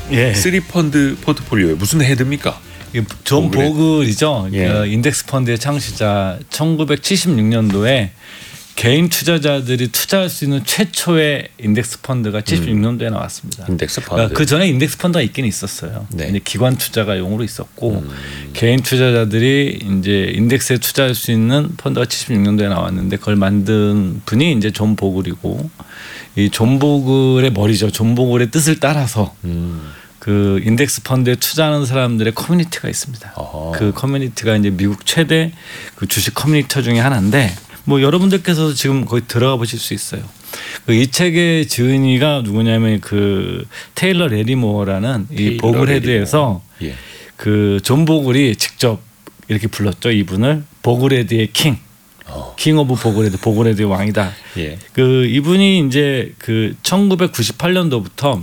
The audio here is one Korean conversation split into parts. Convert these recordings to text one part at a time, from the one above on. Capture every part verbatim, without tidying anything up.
예. 쓰리 펀드 포트폴리오에 무슨 헤드입니까? 존 보글이죠. 예. 그 인덱스 펀드의 창시자. 천구백칠십육 년도에 개인 투자자들이 투자할 수 있는 최초의 인덱스 펀드가 칠십육 년도에 나왔습니다. 인덱스 펀드. 그러니까 그 전에 인덱스 펀드가 있긴 있었어요. 네. 이제 기관 투자가 용으로 있었고 음. 개인 투자자들이 이제 인덱스에 투자할 수 있는 펀드가 칠십육 년도에 나왔는데 그걸 만든 분이 이제 존 보글이고 이 존 보글의 머리죠. 존 보글의 뜻을 따라서 음. 그 인덱스 펀드에 투자하는 사람들의 커뮤니티가 있습니다. 어허. 그 커뮤니티가 이제 미국 최대 그 주식 커뮤니티 중에 하나인데 뭐 여러분들께서도 지금 거기 들어가 보실 수 있어요. 그 이 책의 지은이가 누구냐면 그 테일러 레리모어라는 이 보글헤드에서 예. 그 존 보글이 직접 이렇게 불렀죠. 이분을 보글헤드의 킹, 어. 킹 오브 보글헤드, 보글헤드의 왕이다. 예. 그 이분이 이제 그 천구백구십팔 년도부터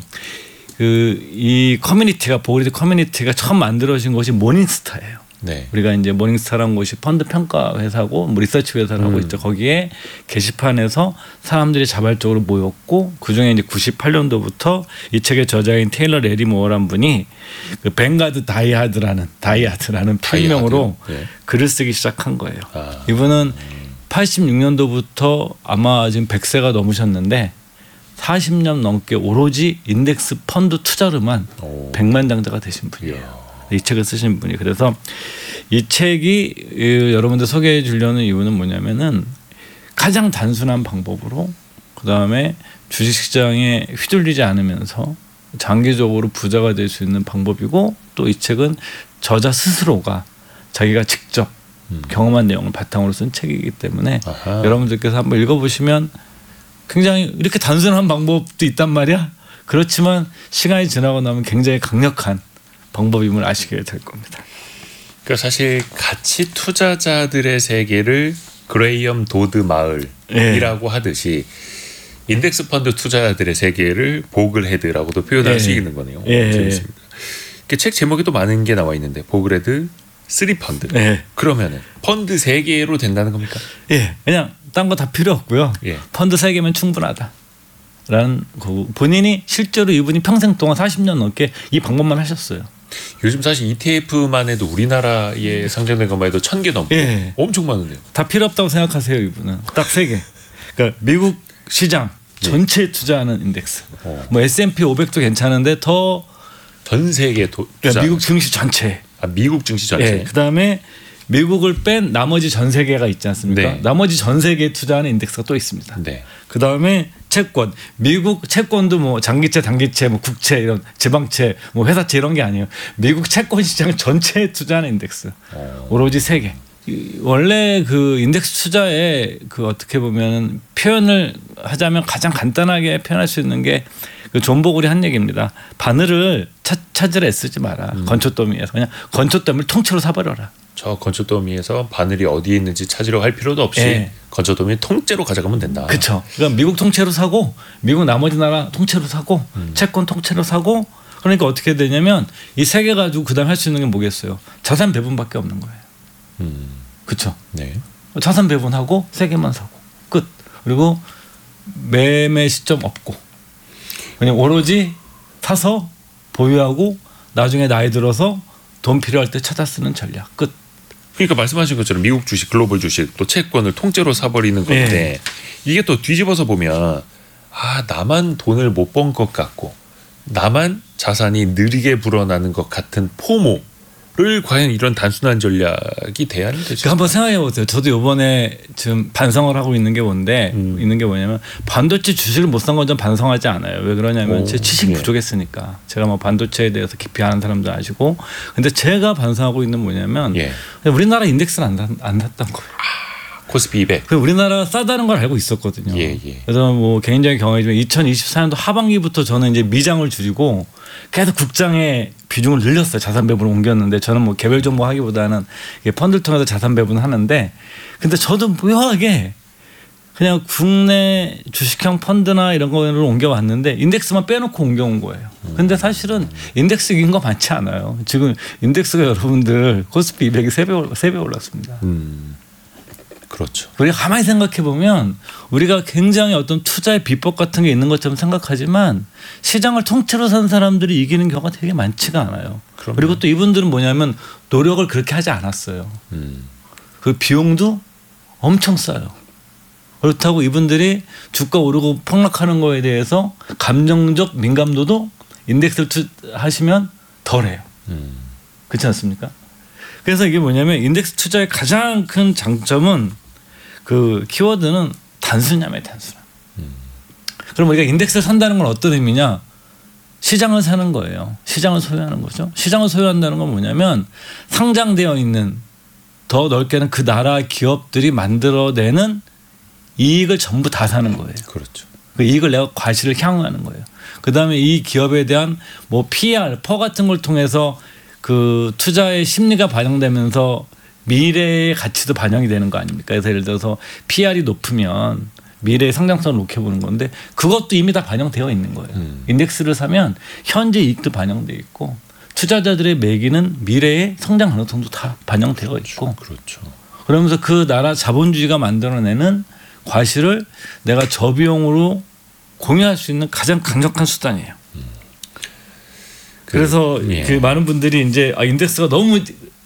그 이 커뮤니티가 보글헤드 커뮤니티가 처음 만들어진 곳이 모닝스타예요. 네. 우리가 이제 모닝스타라는 곳이 펀드 평가 회사고 뭐 리서치 회사를 음. 하고 있죠. 거기에 게시판에서 사람들이 자발적으로 모였고 그 중에 이제 구십팔 년도부터 이 책의 저자인 테일러 레리모어란 분이 그 뱅가드 다이하드라는 다이하드라는 필명으로 다이하드. 예. 글을 쓰기 시작한 거예요. 아. 이분은 팔십육 년도부터 아마 지금 백 세가 넘으셨는데 사십 년 넘게 오로지 인덱스 펀드 투자로만 오. 백만장자가 되신 분이에요. 이야. 이 책을 쓰신 분이. 그래서 이 책이 여러분들 소개해 주려는 이유는 뭐냐면은 가장 단순한 방법으로 그다음에 주식시장에 휘둘리지 않으면서 장기적으로 부자가 될 수 있는 방법이고 또 이 책은 저자 스스로가 자기가 직접 음. 경험한 내용을 바탕으로 쓴 책이기 때문에 아하. 여러분들께서 한번 읽어보시면 굉장히 이렇게 단순한 방법도 있단 말이야. 그렇지만 시간이 지나고 나면 굉장히 강력한 방법임을 아시게 될 겁니다. 그러니까 사실 가치 투자자들의 세계를 그레이엄 도드 마을이라고 예. 하듯이 인덱스 펀드 투자자들의 세계를 보글헤드라고도 표현할 예. 수 있는 거네요. 예. 재밌습니다. 책 제목에 또 많은 게 나와 있는데 보글헤드 쓰리 펀드. 예. 그러면은 펀드 세 개로 된다는 겁니까? 예, 그냥 딴 거 다 필요 없고요. 예. 펀드 세 개면 충분하다. 라는 거고 본인이 실제로 이분이 평생 동안 사십 년 넘게 이 방법만 하셨어요. 요즘 사실 이티에프만 해도 우리나라에 상장된 것만 해도 천 개 넘고 예. 엄청 많은데요. 다 필요 없다고 생각하세요, 이분은. 딱 세 개. 그러니까 미국 시장 전체에 투자하는 인덱스. 어. 뭐 에스 앤 피 오백도 괜찮은데 더 전 세계 도, 투자. 그러니까 미국 증시 전체. 아, 미국 증시 전체. 예. 그다음에 미국을 뺀 나머지 전 세계가 있지 않습니까? 네. 나머지 전 세계에 투자하는 인덱스가 또 있습니다. 네. 그다음에 채권, 미국 채권도 뭐 장기채, 단기채, 뭐 국채 이런 지방채, 뭐 회사채 이런 게 아니에요. 미국 채권 시장 전체에 투자하는 인덱스. 어. 오로지 세 개. 원래 그 인덱스 투자에 그 어떻게 보면 표현을 하자면 가장 간단하게 표현할 수 있는 게 그 존 보글이 한 얘기입니다. 바늘을 찾, 찾으라 애쓰지 마라. 음. 건초더미에서 그냥 건초더미를 통째로 사버려라. 저 건초더미에서 바늘이 어디에 있는지 찾으려고 할 필요도 없이 예. 건초더미 통째로 가져가면 된다. 그렇죠. 그러니까 미국 통째로 사고 미국 나머지 나라 통째로 사고 음. 채권 통째로 사고 그러니까 어떻게 되냐면 이 세 개 가지고 그다음 할 수 있는 게 뭐겠어요? 자산 배분밖에 없는 거예요. 음. 그렇죠. 네. 자산 배분하고 세 개만 사고 끝. 그리고 매매 시점 없고 그냥 오로지 사서 보유하고 나중에 나이 들어서 돈 필요할 때 찾아 쓰는 전략 끝. 그러니까 말씀하신 것처럼 미국 주식, 글로벌 주식, 또 채권을 통째로 사버리는 건데 네. 이게 또 뒤집어서 보면 아 나만 돈을 못 번 것 같고 나만 자산이 느리게 불어나는 것 같은 포모를 과연 이런 단순한 전략이 돼야 하는 되죠. 그 한번 생각해 보세요. 저도 이번에 지금 반성을 하고 있는 게 뭔데 음. 있는 게 뭐냐면 반도체 주식을 못 산 건 좀 반성하지 않아요. 왜 그러냐면 오, 제 지식이 예. 부족했으니까. 제가 뭐 반도체에 대해서 깊이 아는 사람도 아시고. 근데 제가 반성하고 있는 뭐냐면 예. 우리나라 인덱스를 안, 샀- 안 샀던 거예요. 코스피 이백. 그 우리나라 싸다는 걸 알고 있었거든요. 예, 예. 그래서 뭐 개인적인 경험이지만 이천이십사 년도 하반기부터 저는 이제 미장을 줄이고 계속 국장의 비중을 늘렸어요. 자산 배분을 옮겼는데 저는 뭐 개별 정보 하기보다는 펀드를 통해서 자산 배분을 하는데 근데 저도 묘하게 그냥 국내 주식형 펀드나 이런 거를 옮겨왔는데 인덱스만 빼놓고 옮겨온 거예요. 근데 사실은 인덱스 이긴 거 많지 않아요. 지금 인덱스가 여러분들 코스피 이백이 세 배, 세 배 올랐습니다. 음. 그렇죠. 우리가 가만히 생각해 보면 우리가 굉장히 어떤 투자의 비법 같은 게 있는 것처럼 생각하지만 시장을 통째로 산 사람들이 이기는 경우가 되게 많지가 않아요. 그럼요. 그리고 또 이분들은 뭐냐면 노력을 그렇게 하지 않았어요. 음. 그 비용도 엄청 싸요. 그렇다고 이분들이 주가 오르고 폭락하는 거에 대해서 감정적 민감도도 인덱스를 투, 하시면 덜해요. 음. 그렇지 않습니까? 그래서 이게 뭐냐면 인덱스 투자의 가장 큰 장점은 그 키워드는 단순함이에요. 단순함. 음. 그럼 우리가 인덱스를 산다는 건 어떤 의미냐? 시장을 사는 거예요. 시장을 소유하는 거죠. 시장을 소유한다는 건 뭐냐면 상장되어 있는 더 넓게는 그 나라 기업들이 만들어내는 이익을 전부 다 사는 거예요. 그렇죠. 그 이익을 내가 과시를 향유하는 거예요. 그다음에 이 기업에 대한 뭐 피알, 퍼 같은 걸 통해서 그 투자의 심리가 반영되면서 미래의 가치도 반영이 되는 거 아닙니까? 그래서 예를 들어서 피알이 높으면 미래의 성장성을 높게 보는 건데 그것도 이미 다 반영되어 있는 거예요. 음. 인덱스를 사면 현재 이익도 반영돼 있고 투자자들의 매기는 미래의 성장 가능성도 다 반영되어 그렇죠. 있고 그렇죠. 그러면서 그 나라 자본주의가 만들어내는 과실을 내가 저비용으로 공유할 수 있는 가장 강력한 수단이에요. 음. 그래서 그, 예. 그 많은 분들이 이제 아, 인덱스가 너무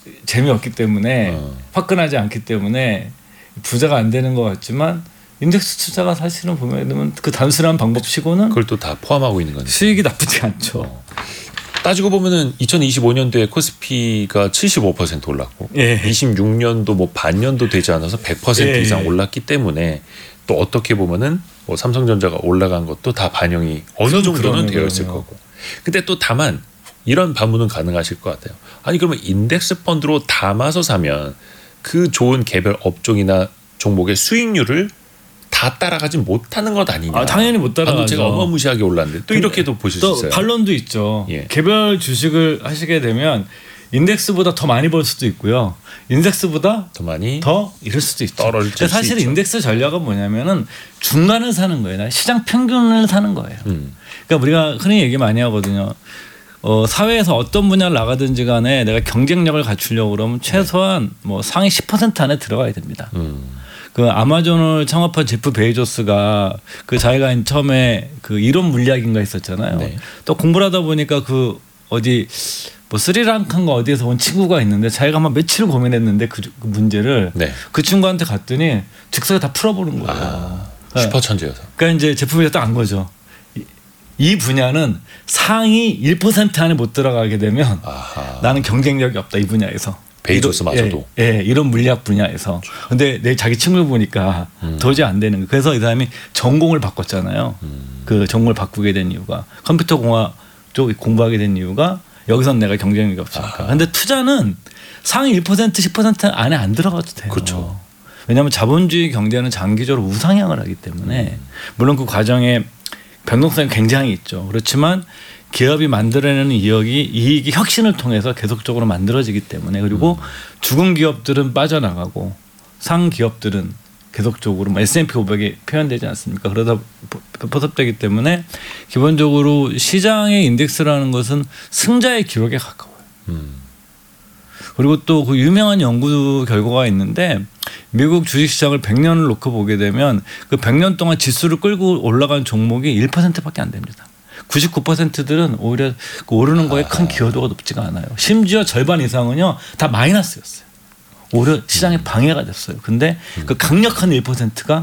재미없기 때문에 어. 화끈하지 않기 때문에 부자가 안 되는 것 같지만 인덱스 투자가 사실은 보면 그 단순한 방법치고는 그걸 또 다 포함하고 있는 거니까 수익이 나쁘지 않죠. 어. 따지고 보면은 이천이십오 년도에 코스피가 칠십오 퍼센트 올랐고 예. 이십육 년도 뭐 반년도 되지 않아서 백 퍼센트 예. 이상 올랐기 때문에 또 어떻게 보면은 뭐 삼성전자가 올라간 것도 다 반영이 어느 정도는 되어 있을 그럼요. 거고. 근데 또 다만 이런 반문은 가능하실 것 같아요. 아니 그러면 인덱스 펀드로 담아서 사면 그 좋은 개별 업종이나 종목의 수익률을 다 따라가지 못하는 것 아니냐. 아, 당연히 못 따라가죠. 제가 어마무시하게 올랐는데 또 이렇게도 보실 수 있어요. 반론도 있죠. 예. 개별 주식을 하시게 되면 인덱스보다 더 많이 벌 수도 있고요. 인덱스보다 더 많이 더 잃을 수도 있죠. 떨어질 수 사실 있죠. 인덱스 전략은 뭐냐면은 중간을 사는 거예요. 시장 평균을 사는 거예요. 음. 그러니까 우리가 흔히 얘기 많이 하거든요. 어, 사회에서 어떤 분야를 나가든지 간에 내가 경쟁력을 갖추려고 그러면 최소한 네. 뭐 상위 십 퍼센트 안에 들어가야 됩니다. 음. 그 아마존을 창업한 제프 베이조스가 그 자기가 처음에 그 이론 물리학인가 했었잖아요. 네. 또 공부를 하다 보니까 그 어디 뭐 스리랑카인가 어디에서 온 친구가 있는데 자기가 막 며칠 고민했는데 그, 그 문제를 네. 그 친구한테 갔더니 즉석에 다 풀어보는 거예요. 아, 슈퍼 천재여서. 그러니까 이제 제프 베이조스 딱 안 거죠. 이, 이 분야는 상위 일 퍼센트 안에 못 들어가게 되면 아하. 나는 경쟁력이 없다 이 분야에서. 베이조스마저도. 예, 예, 이런 물리학 분야에서. 근데 내 자기 친구를 보니까 음. 도저히 안 되는 거예요. 그래서 이 사람이 전공을 바꿨잖아요. 음. 그 전공을 바꾸게 된 이유가 컴퓨터 공학 쪽 공부하게 된 이유가 여기선 내가 경쟁력이 없으니까. 근데 투자는 상위 일 퍼센트, 십 퍼센트 안에 안 들어가도 돼요. 그렇죠. 왜냐하면 자본주의 경제는 장기적으로 우상향을 하기 때문에 음. 물론 그 과정에 변동성이 굉장히 있죠. 그렇지만 기업이 만들어내는 이익이, 이익이 혁신을 통해서 계속적으로 만들어지기 때문에 그리고 음. 죽은 기업들은 빠져나가고 상 기업들은 계속적으로 뭐 에스 앤 피 오백에 표현되지 않습니까? 그러다 포섭되기 때문에 기본적으로 시장의 인덱스라는 것은 승자의 기록에 가까워요. 음. 그리고 또 그 유명한 연구 결과가 있는데 미국 주식시장을 백 년을 놓고 보게 되면 그 백 년 동안 지수를 끌고 올라간 종목이 일 퍼센트밖에 안 됩니다. 구십구 퍼센트들은 오히려 그 오르는 거에 큰 기여도가 높지가 않아요. 심지어 절반 이상은요 다 마이너스였어요. 오히려 시장에 방해가 됐어요. 근데 그 강력한 일 퍼센트가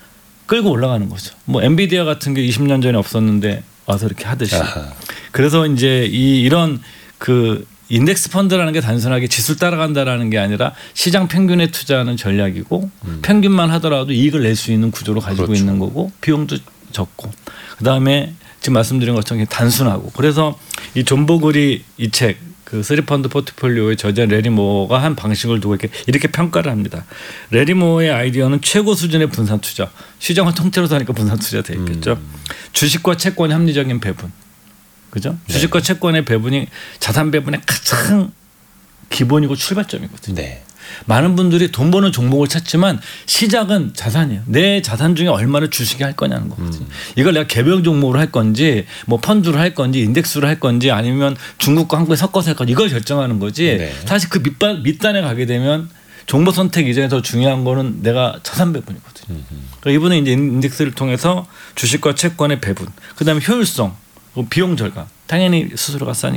끌고 올라가는 거죠. 뭐 엔비디아 같은 게 이십 년 전에 없었는데 와서 이렇게 하듯이. 아하. 그래서 이제 이 이런 그 인덱스 펀드라는 게 단순하게 지수를 따라간다라는 게 아니라 시장 평균에 투자하는 전략이고 음. 평균만 하더라도 이익을 낼 수 있는 구조로 가지고 그렇죠. 있는 거고 비용도 적고 그다음에 지금 말씀드린 것처럼 단순하고 그래서 이 존 보글이 이 책 그 쓰리 펀드 포트폴리오의 저자 레리 모어가 한 방식을 두고 이렇게 이렇게 평가를 합니다. 레리 모어의 아이디어는 최고 수준의 분산 투자. 시장을 통째로 사니까 분산 투자 돼 있겠죠. 음. 주식과 채권의 합리적인 배분. 그죠? 네. 주식과 채권의 배분이 자산 배분의 가장 기본이고 출발점이거든요. 네. 많은 분들이 돈 버는 종목을 찾지만 시작은 자산이에요. 내 자산 중에 얼마를 주식에 할 거냐는 거거든요. 음. 이걸 내가 개별 종목으로 할 건지 뭐 펀드로 할 건지 인덱스로 할 건지 아니면 중국과 한국에 섞어서 할 건지 이걸 결정하는 거지. 네. 사실 그 밑반, 밑단에 가게 되면 정보 선택 이전에 더 중요한 거는 내가 자산 배분이거든요. 그러니까 이분은 이제 인덱스를 통해서 주식과 채권의 배분, 그다음에 효율성, 비용 절감. 당연히 수수료가 싸니까.